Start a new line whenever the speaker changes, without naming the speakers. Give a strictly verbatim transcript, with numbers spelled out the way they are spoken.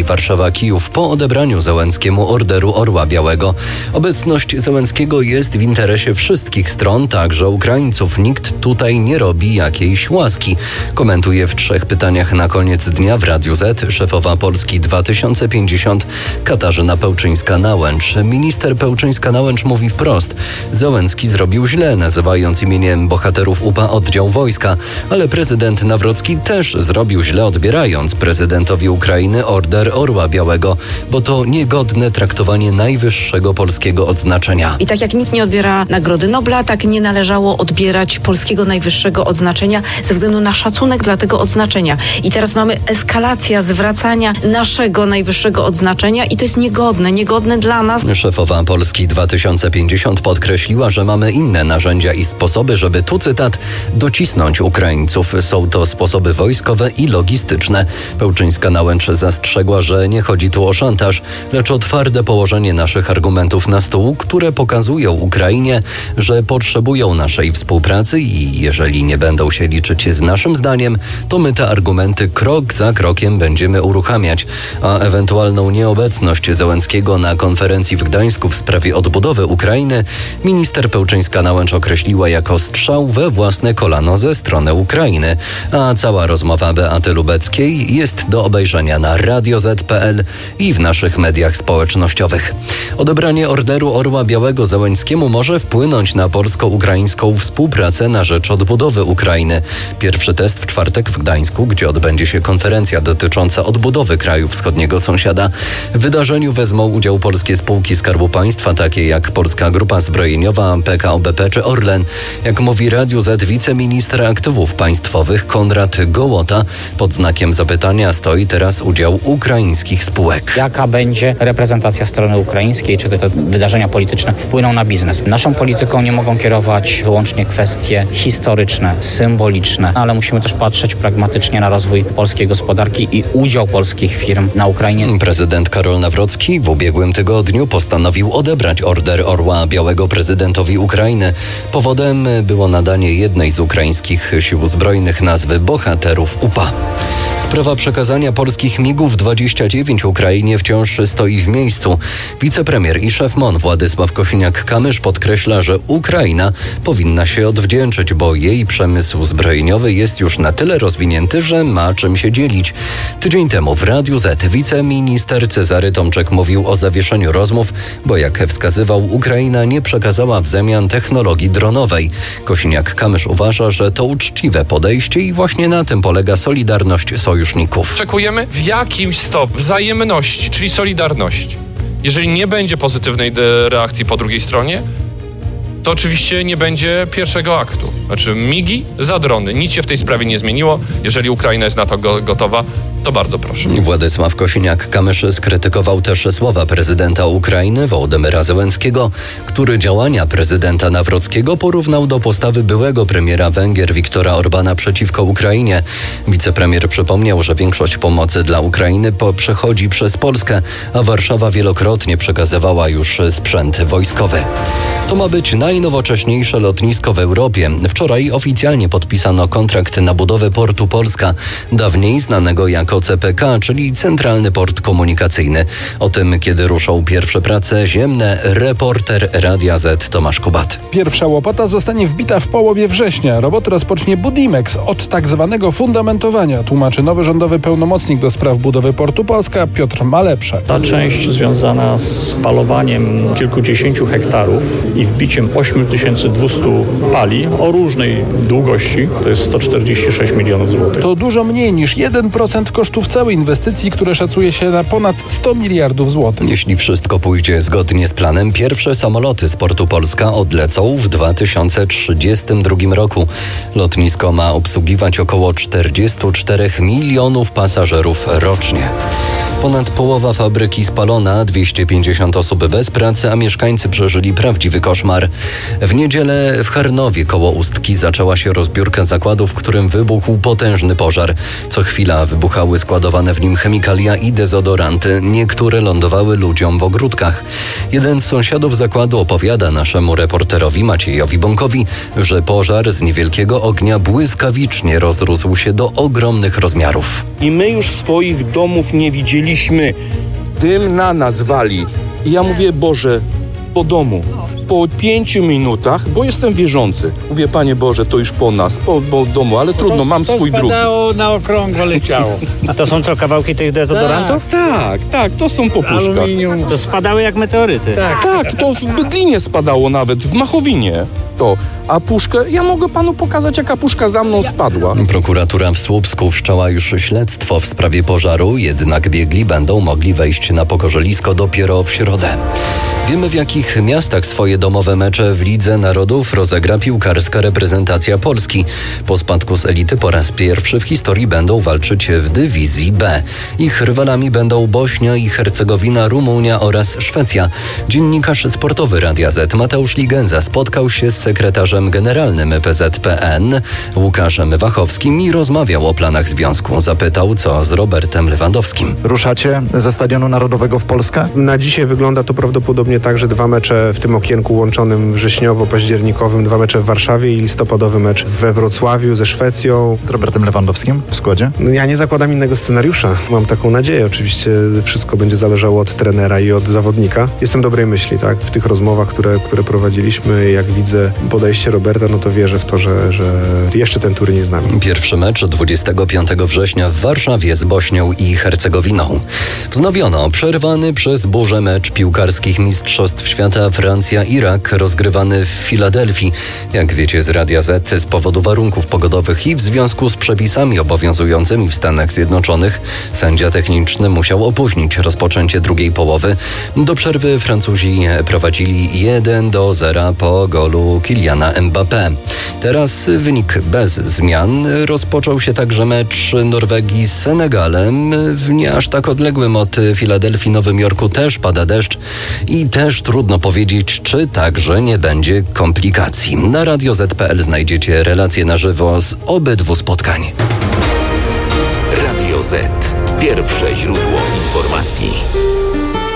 linii Warszawa-Kijów po odebraniu Zełenskiemu orderu Orła Białego. Obecność Zełenskiego jest w interesie wszystkich stron, także Ukraińców. Nikt tutaj nie robi jakiejś łaski. Komentuje w trzech pytaniach na koniec dnia w Radiu Z szefowa Polski dwa tysiące pięćdziesiąt Katarzyna Pełczyńska-Nałęcz. Minister Pełczyńska-Nałęcz mówi wprost: Zełenski zrobił źle, nazywając imieniem bohaterów U P A oddział wojska, ale prezydent Nawrocki też zrobił źle, odbierając prezydentowi Ukrainy order Orła Białego, bo to niegodne traktowanie najwyższego polskiego odznaczenia.
I tak jak nikt nie odbiera Nagrody Nobla, tak nie należało odbierać polskiego najwyższego odznaczenia ze względu na szacunek dla tego odznaczenia. I teraz mamy eskalację zwracania naszego najwyższego odznaczenia i to jest niegodne, niegodne dla nas.
Szefowa Polski dwa tysiące pięćdziesiąt podkreśliła, że mamy inne narzędzia i sposoby, żeby, tu cytat, docisnąć Ukraińców. Są to sposoby wojskowe i logistyczne. Pełczyńska-Nałęcz zastrzegła, że nie chodzi tu o szantaż, lecz o twarde położenie naszych argumentów na stół, które pokazują Ukrainie, że potrzebują naszej współpracy i jeżeli nie będą się liczyć z naszym zdaniem, to my te argumenty krok za krokiem będziemy uruchamiać, a ewentualną nieobecność Zełenskiego na konferencji w Gdańsku w sprawie odbudowy Ukrainy minister Pełczyńska-Nałęcz określiła jako strzał we własne kolano ze strony Ukrainy, a cała rozmowa Beaty Lubeckiej jest do obejrzenia na radio zet kropka pe el i w naszych mediach społecznościowych. Odebranie orderu Orła Białego Zełenskiemu może wpłynąć na polsko-ukraińską współpracę na rzecz odbudowy Ukrainy. Pierwszy test w czwartek w Gdańsku, gdzie odbędzie się konferencja dotycząca odbudowy kraju wschodniego sąsiada. W wydarzeniu wezmą udział polskie spółki Skarbu Państwa, takie jak Polska Grupa Zbrojeniowa, P K O B P czy Orlen. Jak mówi Radiu Z wiceminister aktywów państwowych Konrad Gołota, pod znakiem zapytania stoi teraz udział ukraińskich spółek.
Jaka będzie reprezentacja strony ukraińskiej, czy te, te wydarzenia polityczne wpłyną na biznes? Naszą polityką nie mogą kierować wyłącznie kwestie historyczne, symboliczne, ale musimy też patrzeć pragmatycznie na rozwój polskiej gospodarki i udział polskich firm na Ukrainie.
Prezydent Karol Nawrocki w ubiegłym tygodniu postanowił odebrać order Orła Białego prezydentowi Ukrainy. Powodem było nadanie jednej z ukraińskich sił zbrojnych nazwy bohaterów U P A. Sprawa przekazania polskich migów dwadzieścia dziewięć Ukrainie wciąż stoi w miejscu. Wicepremier i szef M O N Władysław Kosiniak-Kamysz podkreśla, że Ukraina powinna się odwdzięczyć, bo jej przemysł zbrojeniowy jest już na tyle rozwinięty, że ma czym się dzielić. Tydzień temu w Radiu Z wiceminister Cezary Tomczek mówił o zawieszeniu rozmów, bo jak wskazywał, Ukraina nie przekazała w zamian technologii dronowej. Kosiniak-Kamysz uważa, że to uczciwe podejście i właśnie na tym polega solidarność sojuszników.
Oczekujemy w jakimś stopniu wzajemności, czyli solidarności. Jeżeli nie będzie pozytywnej reakcji po drugiej stronie, to oczywiście nie będzie pierwszego aktu. Znaczy migi za drony. Nic się w tej sprawie nie zmieniło. Jeżeli Ukraina jest na to go- gotowa, to bardzo proszę.
Władysław Kosiniak-Kamysz skrytykował też słowa prezydenta Ukrainy Wołodymyra Zełenskiego, który działania prezydenta Nawrockiego porównał do postawy byłego premiera Węgier Viktora Orbana przeciwko Ukrainie. Wicepremier przypomniał, że większość pomocy dla Ukrainy po- przechodzi przez Polskę, a Warszawa wielokrotnie przekazywała już sprzęt wojskowy. To ma być najnowocześniejsze lotnisko w Europie. Wczoraj oficjalnie podpisano kontrakt na budowę portu Polska, dawniej znanego jako C P K, czyli Centralny Port Komunikacyjny. O tym, kiedy ruszą pierwsze prace ziemne, reporter Radia Z Tomasz Kubat.
Pierwsza łopata zostanie wbita w połowie września. Roboty rozpocznie Budimex od tak zwanego fundamentowania, tłumaczy nowy rządowy pełnomocnik do spraw budowy portu Polska Piotr Malepsze.
Ta część związana z palowaniem kilkudziesięciu hektarów i wbiciem osiem tysięcy dwieście pali o różnej długości, to jest sto czterdzieści sześć milionów złotych.
To dużo mniej niż jeden procent kosztów całej inwestycji, które szacuje się na ponad sto miliardów złotych.
Jeśli wszystko pójdzie zgodnie z planem, pierwsze samoloty z portu Polska odlecą w dwa tysiące trzydziestym drugim roku. Lotnisko ma obsługiwać około czterdzieści cztery milionów pasażerów rocznie. Ponad połowa fabryki spalona, dwieście pięćdziesiąt osób bez pracy, a mieszkańcy przeżyli prawdziwy koszmar. W niedzielę w Charnowie koło Ustki zaczęła się rozbiórka zakładu, w którym wybuchł potężny pożar. Co chwila wybuchały składowane w nim chemikalia i dezodoranty. Niektóre lądowały ludziom w ogródkach. Jeden z sąsiadów zakładu opowiada naszemu reporterowi Maciejowi Bąkowi, że pożar z niewielkiego ognia błyskawicznie rozrósł się do ogromnych rozmiarów.
I my już swoich domów nie widzieliśmy. Wyszliśmy, dym na nas wali. I ja mówię, Boże, po domu. Po pięciu minutach, bo jestem wierzący. Mówię, Panie Boże, to już po nas, po, po domu, ale trudno,
to,
mam
to
swój drugi.
To spadało na okrągło, leciało.
A to są co, kawałki tych dezodorantów?
Tak, tak, to są po puszkach.
Aluminium.
To spadały jak meteoryty.
Tak.
Tak, to w Bydlinie spadało nawet, w Machowinie. To, a puszkę, ja mogę panu pokazać, jaka puszka za mną spadła.
Prokuratura w Słupsku wszczęła już śledztwo w sprawie pożaru, jednak biegli będą mogli wejść na pokorzelisko dopiero w środę. Wiemy, w jakich miastach swoje domowe mecze w Lidze Narodów rozegra piłkarska reprezentacja Polski. Po spadku z elity po raz pierwszy w historii będą walczyć w dywizji B. Ich rywalami będą Bośnia i Hercegowina, Rumunia oraz Szwecja. Dziennikarz sportowy Radia Z Mateusz Ligenza spotkał się z sekretarzem generalnym P Z P N Łukaszem Wachowskim i rozmawiał o planach związku. Zapytał, co z Robertem Lewandowskim.
Ruszacie ze Stadionu Narodowego w Polskę?
Na dzisiaj wygląda to prawdopodobnie tak, że dwa mecze w tym okienku łączonym wrześniowo-październikowym, dwa mecze w Warszawie i listopadowy mecz we Wrocławiu ze Szwecją.
Z Robertem Lewandowskim w składzie?
No ja nie zakładam innego scenariusza. Mam taką nadzieję. Oczywiście wszystko będzie zależało od trenera i od zawodnika. Jestem dobrej myśli, tak? W tych rozmowach, które, które prowadziliśmy, jak widzę podejście Roberta, no to wierzę w to, że, że jeszcze ten turniej z nami.
Pierwszy mecz dwudziestego piątego września w Warszawie z Bośnią i Hercegowiną. Wznowiono przerwany przez burzę mecz piłkarskich mistrzostw świata Francja-Irak rozgrywany w Filadelfii. Jak wiecie z Radia Z, z powodu warunków pogodowych i w związku z przepisami obowiązującymi w Stanach Zjednoczonych, sędzia techniczny musiał opóźnić rozpoczęcie drugiej połowy. Do przerwy Francuzi prowadzili jeden do zera po golu Kyliana Mbappé. Teraz wynik bez zmian. Rozpoczął się także mecz Norwegii z Senegalem. W nie aż tak odległym od Filadelfii Nowym Jorku też pada deszcz i też trudno powiedzieć, czy także nie będzie komplikacji. Na radio zet kropka pe el znajdziecie relacje na żywo z obydwu spotkań.
Radio Z. Pierwsze źródło informacji.